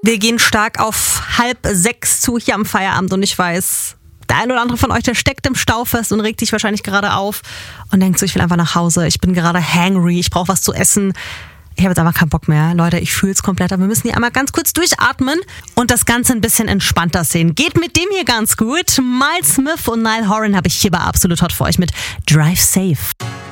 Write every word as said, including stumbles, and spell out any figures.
Wir gehen stark auf halb sechs zu hier am Feierabend und ich weiß, der ein oder andere von euch, der steckt im Stau fest und regt sich wahrscheinlich gerade auf und denkt so, ich will einfach nach Hause, ich bin gerade hangry, ich brauche was zu essen. Ich habe jetzt einfach keinen Bock mehr. Leute, ich fühle es komplett, aber wir müssen hier einmal ganz kurz durchatmen und das Ganze ein bisschen entspannter sehen. Geht mit dem hier ganz gut. Miles Smith und Niall Horan habe ich hier bei Absolut Hot für euch mit Drive Safe.